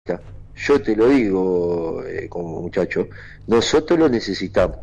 Yo te lo digo, como muchacho, nosotros lo necesitamos.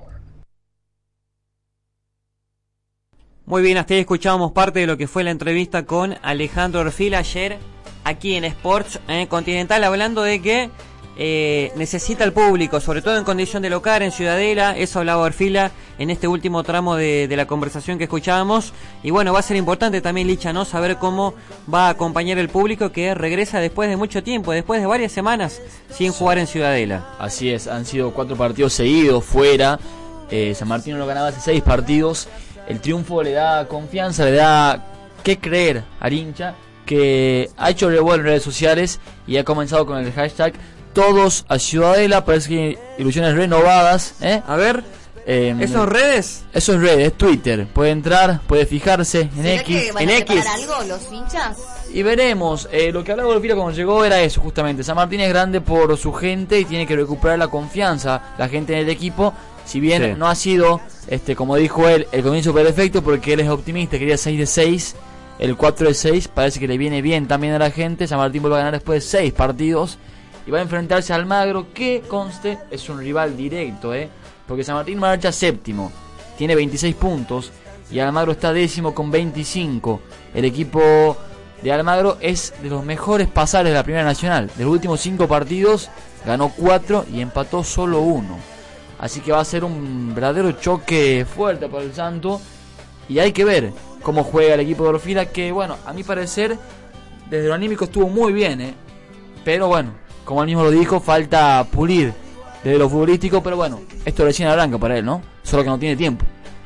Muy bien, hasta ahí escuchábamos parte de lo que fue la entrevista con Alejandro Orfila ayer aquí en Sports Continental, hablando de que necesita el público, sobre todo en condición de local en Ciudadela. Eso hablaba Orfila en este último tramo de la conversación que escuchábamos. Y bueno, va a ser importante también, Licha, ¿no? Saber cómo va a acompañar el público que regresa después de mucho tiempo, después de varias semanas sin jugar en Ciudadela. Así es, han sido 4 partidos seguidos fuera. San Martín no lo ganaba hace 6 partidos. El triunfo le da confianza, le da que creer al hincha, que ha hecho revuelo en redes sociales y ha comenzado con el hashtag Todos a Ciudadela. Parece que ilusiones renovadas. A ver, ¿esos redes? Eso es redes, es Twitter. Puede entrar, puede fijarse en X. Que van en a X. algo los hinchas? Y veremos. Lo que hablaba Golfira cuando llegó era eso, justamente. San Martín es grande por su gente y tiene que recuperar la confianza, la gente en el equipo. Si bien no ha sido, como dijo él, el comienzo perfecto, porque él es optimista, quería 6 de 6, el 4 de 6, parece que le viene bien también a la gente. San Martín vuelve a ganar después de 6 partidos y va a enfrentarse a Almagro, que conste es un rival directo, porque San Martín marcha séptimo, tiene 26 puntos y Almagro está décimo con 25. El equipo de Almagro es de los mejores pasares de la Primera Nacional. De los últimos 5 partidos ganó 4 y empató solo 1. Así que va a ser un verdadero choque fuerte para el Santo. Y hay que ver cómo juega el equipo de Orfila, que bueno, a mi parecer, desde lo anímico estuvo muy bien, pero bueno, como él mismo lo dijo, falta pulir desde lo futbolístico. Pero bueno, esto recién arranca para él, ¿no? Solo que no tiene tiempo.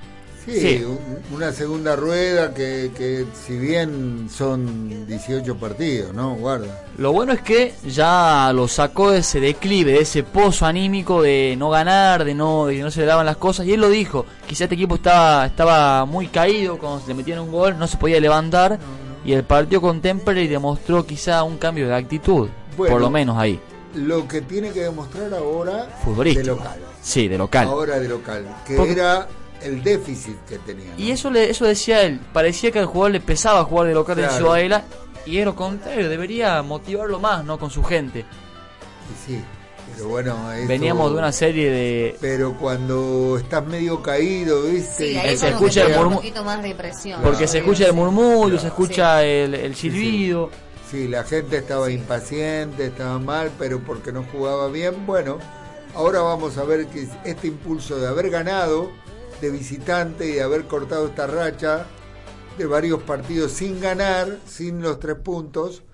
Sí. Una segunda rueda que si bien son 18 partidos, ¿no? Guarda. Lo bueno es que ya lo sacó de ese declive, de ese pozo anímico de no ganar, de que no se le daban las cosas. Y él lo dijo, quizá este equipo estaba muy caído cuando se le metían un gol, no se podía levantar. Y el partido con Temperley demostró quizá un cambio de actitud, por lo menos ahí. Lo que tiene que demostrar ahora futbolístico. De local. Sí, de local. Ahora de local, que era el déficit que tenía, ¿no? Y eso decía él, parecía que al jugador le pesaba jugar de local en Ciudadela, y es lo contrario, debería motivarlo más, ¿no? Con su gente. Sí, pero bueno, veníamos de una serie de... Pero cuando estás medio caído, ¿viste? Sí, ahí se escucha el murmullo, un poquito más de presión. Porque se escucha el murmullo, se escucha el silbido. Sí, la gente estaba impaciente, estaba mal, pero porque no jugaba bien. Bueno, ahora vamos a ver que este impulso de haber ganado de visitante y de haber cortado esta racha de varios partidos sin ganar, sin los 3 puntos.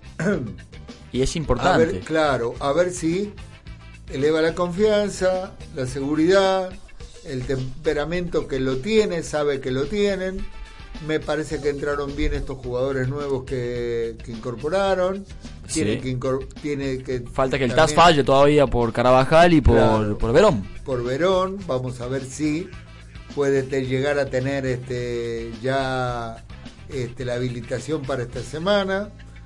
Y es importante. A ver si eleva la confianza, la seguridad, el temperamento que lo tiene, sabe que lo tienen. Me parece que entraron bien estos jugadores nuevos que incorporaron. Sí. Tiene que falta que el TAS falle todavía por Carabajal y por Verón. Por Verón, vamos a ver si puede llegar a tener ya la habilitación para esta semana.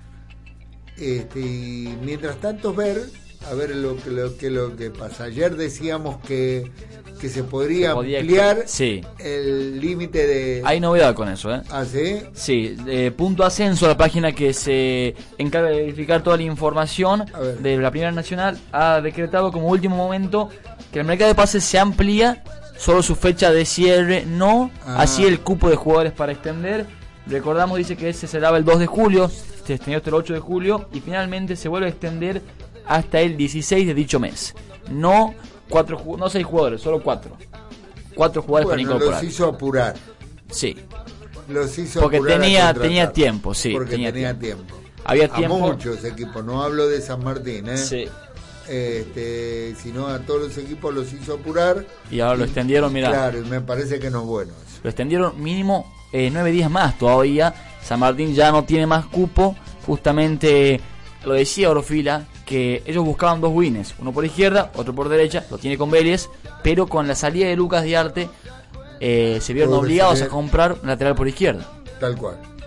Y mientras tanto a ver lo que pasa. Ayer decíamos que se podría ampliar el límite de... Hay novedad con eso, ¿Ah, sí? Sí, Punto Ascenso, la página que se encarga de verificar toda la información de la Primera Nacional, ha decretado como último momento que el mercado de pases se amplía, solo su fecha de cierre no, así el cupo de jugadores para extender. Recordamos, dice que se cerraba el 2 de julio, se extendió hasta el 8 de julio y finalmente se vuelve a extender hasta el 16 de dicho mes. No 6 jugadores, solo 4. 4 jugadores para incorporar. Los hizo apurar. Sí. Los hizo porque apurar tenía tiempo, sí. Porque tenía tiempo. Había tiempo. A muchos equipos, no hablo de San Martín, Sí. Sino a todos los equipos los hizo apurar. Y ahora lo extendieron, mirá. Claro, me parece que no es bueno eso. Lo extendieron mínimo 9 días más todavía. San Martín ya no tiene más cupo. Justamente lo decía Orfila, que ellos buscaban 2 wins, uno por izquierda, otro por derecha, lo tiene con Vélez, pero con la salida de Lucas Diarte se vieron obligados a comprar un lateral por izquierda. Tal cual.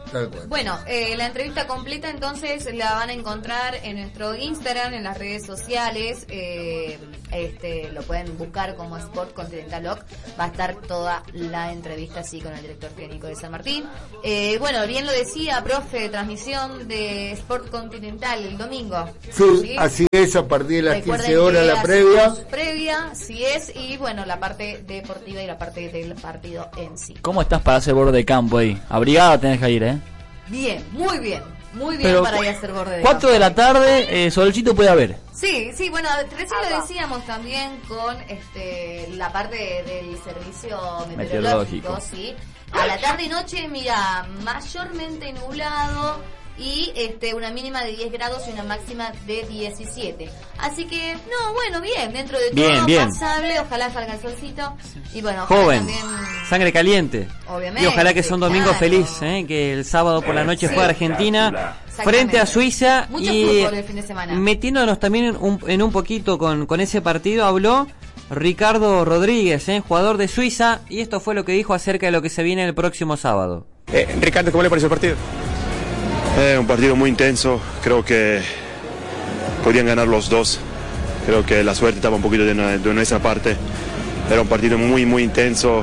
Tal cual. Bueno, la entrevista completa entonces la van a encontrar en nuestro Instagram, en las redes sociales, lo pueden buscar como Sport Continental Lock, va a estar toda la entrevista así con el director técnico de San Martín. Bueno, bien lo decía, profe, transmisión de Sport Continental el domingo. Sí, así es, a partir de las Recuerden 15 horas la previa, sí es, y bueno, la parte deportiva y la parte del partido en sí. ¿Cómo estás para hacer borde de campo ahí? Abrigada tenés que ir, ¿eh? Bien, muy bien Pero para ir a hacer borde de 4 campo. de la tarde, solcito puede haber. Sí, bueno, recién lo decíamos también con la parte del servicio meteorológico, sí. A la tarde y noche, mira, mayormente nublado y una mínima de 10 grados y una máxima de 17. Así que, no, bueno, bien, dentro de todo bien. pasable, ojalá salga el solcito. Y bueno, joven, también, sangre caliente. obviamente. Y ojalá que sea un domingo claro. feliz, que el sábado por la noche juega Argentina frente a Suiza. Mucho Y fútbol el fin de semana. metiéndonos también en un poquito con ese partido, habló Ricardo Rodríguez, jugador de Suiza, y esto fue lo que dijo acerca de lo que se viene el próximo sábado. Ricardo, ¿cómo le pareció el partido? Un partido muy intenso, creo que podían ganar los dos, creo que la suerte estaba un poquito de nuestra parte, era un partido muy intenso,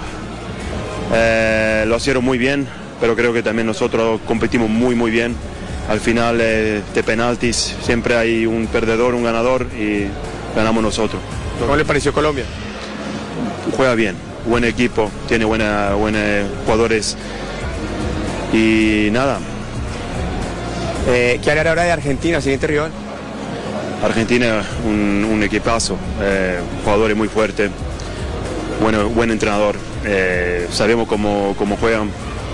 lo hicieron muy bien, pero creo que también nosotros competimos muy bien, al final de penaltis siempre hay un perdedor, un ganador y ganamos nosotros. ¿Cómo le pareció Colombia? Juega bien, buen equipo, tiene buenos jugadores y nada. ¿Qué hablar ahora de Argentina, siguiente rival? Argentina, un equipazo, jugadores muy fuertes, buen entrenador, sabemos cómo juegan,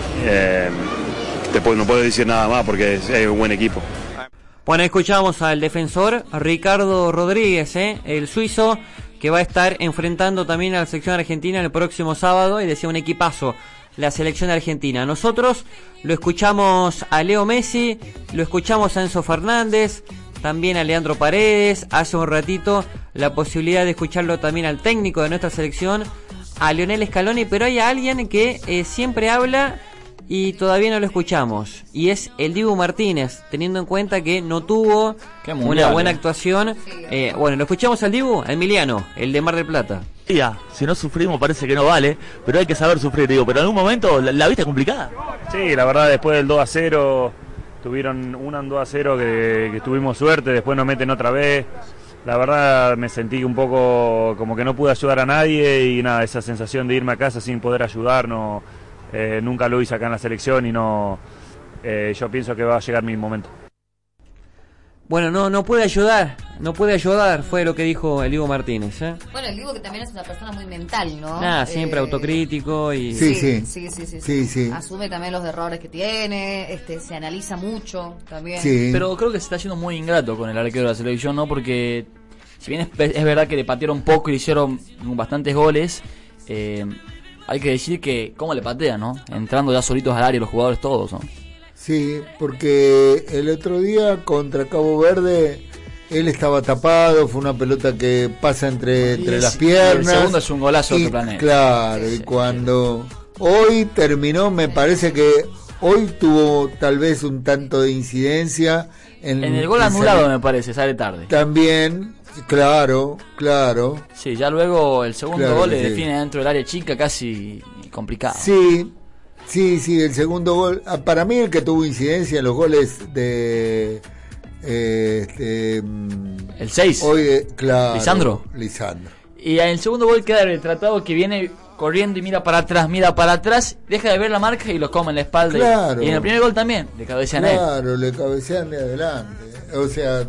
no puedo decir nada más porque es un buen equipo. Bueno, escuchamos al defensor Ricardo Rodríguez, el suizo, que va a estar enfrentando también a la selección argentina el próximo sábado, y decía un equipazo la selección argentina. Nosotros lo escuchamos a Leo Messi, lo escuchamos a Enzo Fernández, también a Leandro Paredes, hace un ratito la posibilidad de escucharlo también al técnico de nuestra selección, a Lionel Scaloni, pero hay alguien que siempre habla y todavía no lo escuchamos, y es el Dibu Martínez, teniendo en cuenta que no tuvo una buena actuación. Bueno, lo escuchamos al Dibu, a Emiliano, el de Mar del Plata. Si no sufrimos parece que no vale, pero hay que saber sufrir, digo, pero en algún momento la viste complicada. Sí, la verdad, después del 2-0, tuvieron un 2-0 que tuvimos suerte, después nos meten otra vez. La verdad me sentí un poco como que no pude ayudar a nadie y nada, esa sensación de irme a casa sin poder ayudar, nunca lo hice acá en la selección y yo pienso que va a llegar mi momento. Bueno, no puede ayudar, fue lo que dijo el Dibu Martínez. Bueno, el Dibu que también es una persona muy mental, ¿no? Siempre autocrítico y... Sí. Asume también los errores que tiene, se analiza mucho también. Sí. Pero creo que se está haciendo muy ingrato con el arquero de la selección, ¿no? Porque si bien es verdad que le patearon poco y le hicieron bastantes goles, hay que decir que cómo le patea, ¿no? Entrando ya solitos al área los jugadores todos, ¿no? Sí, porque el otro día contra Cabo Verde él estaba tapado, fue una pelota que pasa entre las piernas. El segundo es un golazo de otro planeta. Claro, y cuando hoy terminó, me parece que hoy tuvo tal vez un tanto de incidencia. En el gol anulado me parece, sale tarde. También, claro. Sí, ya luego el segundo gol le sí. define dentro del área chica, casi complicado. Sí, el segundo gol, para mí el que tuvo incidencia en los goles de el 6 hoy, claro, Lisandro. Y en el segundo gol queda retratado que viene corriendo y mira para atrás, deja de ver la marca y lo come en la espalda. Claro. Y en el primer gol también le cabecean a él. Claro, le cabecean de adelante. O sea,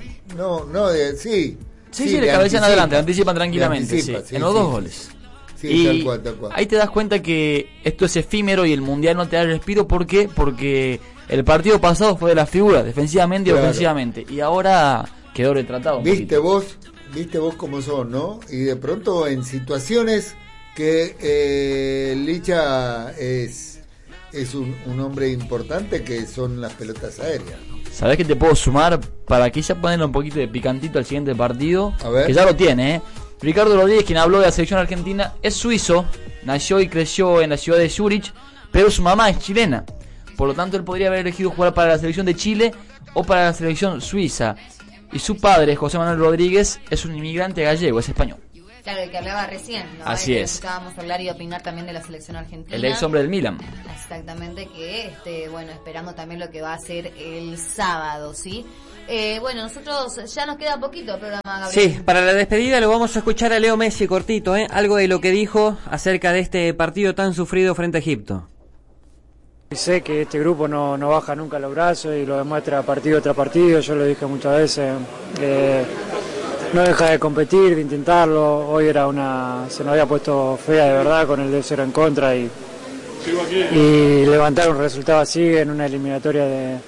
Sí, le cabecean adelante, anticipan tranquilamente. En los dos goles. Sí, y tal cual. Ahí te das cuenta que esto es efímero y el mundial no te da el respiro. ¿Por qué? Porque el partido pasado fue de las figuras, defensivamente y ofensivamente, y ahora quedó retratado. Viste vos cómo son, ¿no? Y de pronto en situaciones que Licha es un hombre importante, que son las pelotas aéreas. ¿Sabés que te puedo sumar para quizá ponerle un poquito de picantito al siguiente partido? A ver. Que ya lo tiene, Ricardo Rodríguez, quien habló de la selección argentina, es suizo, nació y creció en la ciudad de Zúrich, pero su mamá es chilena. Por lo tanto, él podría haber elegido jugar para la selección de Chile o para la selección suiza. Y su padre, José Manuel Rodríguez, es un inmigrante gallego, es español. Claro, el que hablaba recién, ¿no? Así es. Escuchábamos hablar y opinar también de la selección argentina. El ex hombre del Milan. Exactamente, que bueno, esperando también lo que va a hacer el sábado, ¿sí? Bueno, nosotros ya nos queda poquito el programa, Gabriel. Sí, para la despedida lo vamos a escuchar a Leo Messi cortito, algo de lo que dijo acerca de este partido tan sufrido frente a Egipto. Sé que este grupo no baja nunca los brazos y lo demuestra partido tras partido, yo lo dije muchas veces. No deja de competir, de intentarlo. Hoy se nos había puesto fea de verdad con el 2-0 en contra y levantar un resultado así en una eliminatoria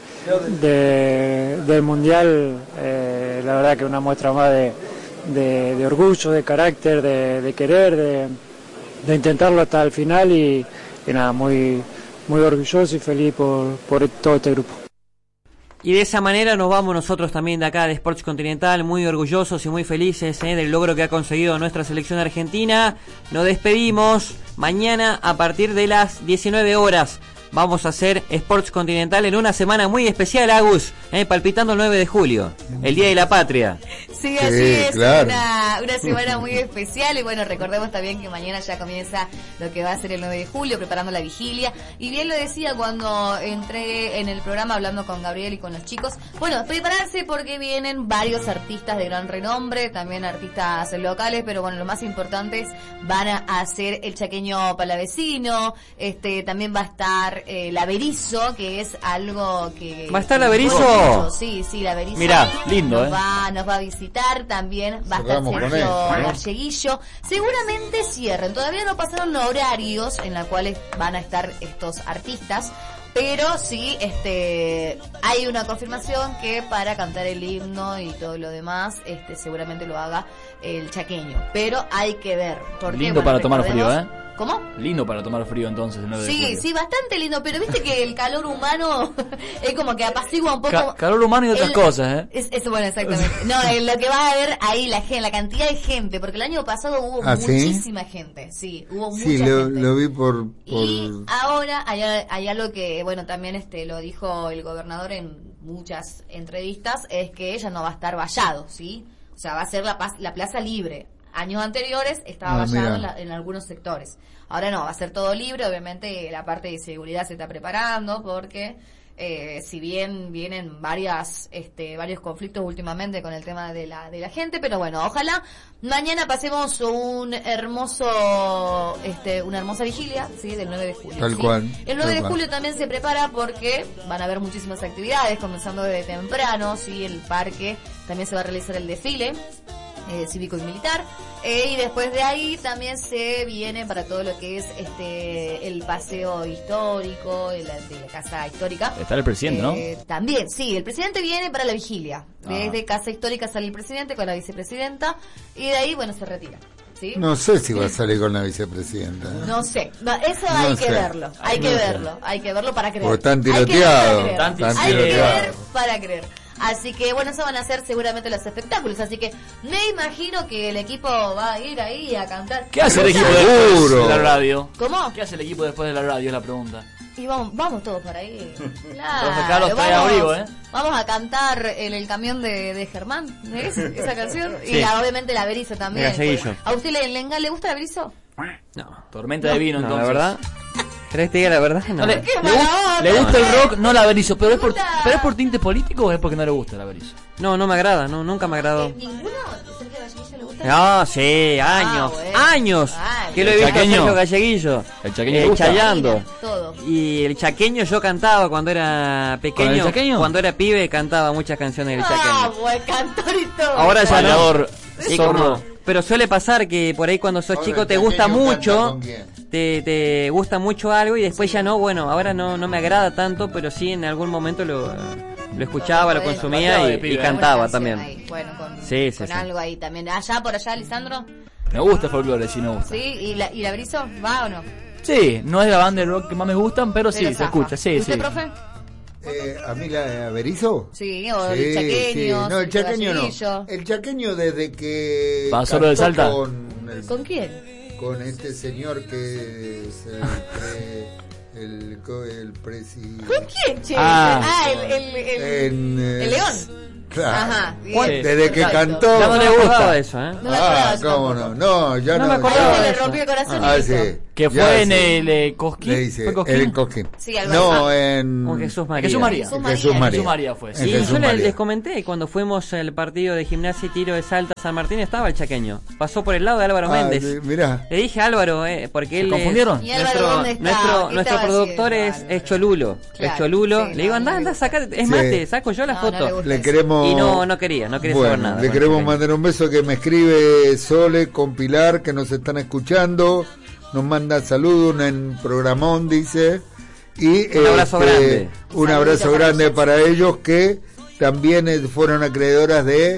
del Mundial, la verdad que una muestra más de orgullo, de carácter, de querer, de intentarlo hasta el final y nada, muy orgulloso y feliz por todo este grupo. Y de esa manera nos vamos nosotros también de acá de Sports Continental, muy orgullosos y muy felices del logro que ha conseguido nuestra selección argentina. Nos despedimos mañana a partir de las 19 horas. Vamos a hacer Sports Continental en una semana muy especial, Agus, palpitando el 9 de julio, el Día de la Patria. Sí, así es, claro. Una semana muy especial y bueno, recordemos también que mañana ya comienza lo que va a ser el 9 de julio, preparando la vigilia. Y bien lo decía cuando entré en el programa hablando con Gabriel y con los chicos, bueno, prepararse porque vienen varios artistas de gran renombre, también artistas locales, pero bueno, lo más importante es van a hacer el chaqueño palavecino, también va a estar la Berizo, que es algo que... ¿Va a estar la Berizo? Sí, la Berizo. Mirá, lindo, nos va a visitar, también va a estar Sergio Galleguillo. Seguramente cierren, todavía no pasaron los horarios en los cuales van a estar estos artistas, pero sí, hay una confirmación que para cantar el himno y todo lo demás, seguramente lo haga el chaqueño, pero hay que ver. Porque, lindo para tomar frío, ¿Cómo? Lindo para tomar frío entonces el 9 de julio. Sí, bastante lindo, pero viste que el calor humano es como que apacigua un poco. Calor humano y otras cosas, Eso, bueno, exactamente. No, lo que va a haber ahí la cantidad de gente, porque el año pasado hubo muchísima gente. Sí, hubo mucha gente. Sí, lo vi por... Y ahora hay algo que, bueno, también lo dijo el gobernador en muchas entrevistas, es que ella no va a estar vallado, ¿sí? O sea, va a ser la plaza libre. Años anteriores estaba vallado en algunos sectores. Ahora no, va a ser todo libre. Obviamente la parte de seguridad se está preparando porque si bien vienen varios conflictos últimamente con el tema de la gente, pero bueno, ojalá mañana pasemos una hermosa vigilia, ¿sí? Del 9 de julio. Tal cual. El 9 de julio también se prepara porque van a haber muchísimas actividades, comenzando desde temprano, ¿sí? El parque también se va a realizar el desfile cívico y militar, y después de ahí también se viene para todo lo que es el paseo histórico de la casa histórica. Está el presidente, ¿no? También, sí, el presidente viene para la vigilia. Desde casa histórica sale el presidente con la vicepresidenta y de ahí, bueno, se retira. ¿Sí? No sé si va a salir con la vicepresidenta. No sé, eso hay que verlo, hay que verlo para creer. Porque están tiroteados. Hay que ver para creer. Así que bueno, eso van a ser seguramente los espectáculos. Así que me imagino que el equipo va a ir ahí a cantar. ¿Qué hace el equipo después de la radio? ¿Cómo? ¿Qué hace el equipo después de la radio? Es la pregunta. Y vamos todos para ahí. Claro, vamos a cantar el camión de Germán, ¿ves? Esa canción. Sí. Y obviamente la Berizo también. ¿A usted le gusta la Berizo? No. Tormenta de vino, entonces. La verdad. ¿Crees que te diga la verdad? No. ¿Le gusta el rock? No la Berizo. ¿Pero es por tinte político o es porque no le gusta la Berizo? No me agrada. Nunca me agradó. ¿Ninguno? ¿Sergio Galleguillo le gusta? No, sí, años. Bueno. Años. Que lo he visto a Sergio Galleguillo. El chaqueño chayando. Todo. Y el chaqueño yo cantaba cuando era pequeño. ¿Con el chaqueño? Cuando era pibe cantaba muchas canciones del chaqueño. Buen cantor y todo. Ahora ya no. Sí, como... Pero suele pasar que por ahí cuando sos chico te gusta mucho, te gusta mucho algo y después ya no, bueno, ahora no me agrada tanto, pero sí en algún momento lo escuchaba, lo consumía y cantaba también. Ahí. Bueno, con sí. algo ahí también. Por allá, Lisandro. Me gusta el folclore, sí me gusta. Sí, ¿y la Berizo va o no? Sí, no es la banda de rock que más me gustan, pero sí, se escucha, sí. ¿Usted, profe? ¿A mí la Berizo? Sí, o el chaqueño. Sí. No, el chaqueño no. El chaqueño desde que... ¿Pasó lo de Salta? ¿Con quién? Con este señor que es el presidente. ¿Con quién, che? El León. Claro. Ajá, bien. Desde que cantó. Ya no le gustaba eso, ¿eh? No me acordaba ¿cómo no? No, ya no. me acordaba. Le rompió el corazón y listo. Sí. Que fue en el Cosquín. Le dice, ¿Fue Cosquín? el Cosquín. Sí, Álvaro. No, en Con Jesús María. Jesús María. Jesús María fue. En Y Jesús yo María. les comenté, cuando fuimos al partido de Gimnasia y Tiro de Salta San Martín, estaba el chaqueño. Pasó por el lado de Álvaro Méndez. Mirá. Le dije a Álvaro, porque él confundieron? ¿Y Álvaro dónde está? ¿Qué nuestro estaba productor haciendo? es Cholulo. Claro, Es Cholulo. sí, Le digo, no, anda, saca, es Sí. más, te saco yo la No, no foto. le gusta. Le queremos. Y no quería Bueno, saber nada. le con queremos el mandar un beso que me escribe Sole con Pilar, que nos están escuchando. Nos manda saludos en programón, dice. Y Un abrazo grande. Un Saluditos abrazo para grande ellos. para ellos que también fueron acreedoras de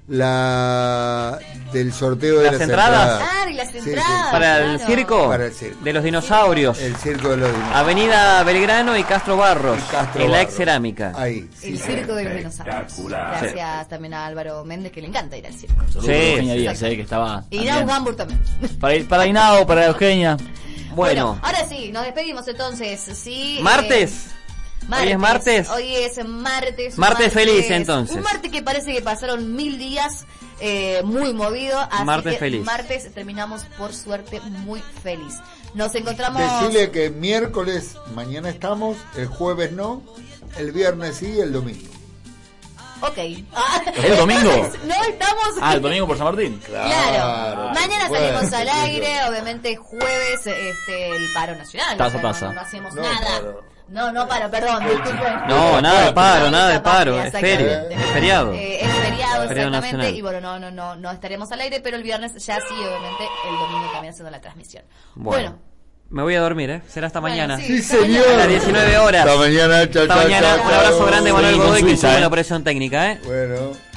del sorteo de ¿Las las entradas? Ah, y las Sí, entradas. Para el claro. circo Para el circo. de los dinosaurios. El circo de los dinosaurios. Avenida Belgrano y Castro Barros. Y Castro en la Barros. ex cerámica. Ahí. El sí. circo de los dinosaurios. Gracias también a Álvaro Méndez, que le encanta ir al circo. Saludos Sí, a Eugenia sí, Díaz, que estaba. Y también. a Hamburg también. Para Hinao, para Eugenia. Bueno, ahora sí, nos despedimos entonces. Sí, martes. Hoy es martes. Hoy es martes. Martes feliz, entonces. Un martes que parece que pasaron 1000 días muy movido. Así Martes que feliz. martes terminamos por suerte muy feliz. Nos encontramos. Decirle que miércoles, mañana estamos, el jueves no, el viernes sí y el domingo. Ok. ¿El domingo? No estamos. El domingo por San Martín. Claro. Mañana bueno, salimos al aire, obviamente jueves el paro nacional. Taza, O sea, taza. No hacemos No, nada. paro. No paro, perdón, disculpen. No, nada de paro, nada de paro. Es Exactamente. feria, es feriado. Es feriado, Feriado exactamente. nacional. Y bueno, no estaremos al aire, pero el viernes ya sí, obviamente, el domingo también haciendo la transmisión. Bueno, me voy a dormir, ¿eh? Será hasta Bueno, mañana. sí, Sí, señor. A las 19 horas. Hasta mañana, chao, Hasta chao, mañana. chao, Un abrazo chao. grande, Manuel Seguimos Godoy, que Suiza, estuvo en ¿eh? la operación técnica, ¿eh? Bueno.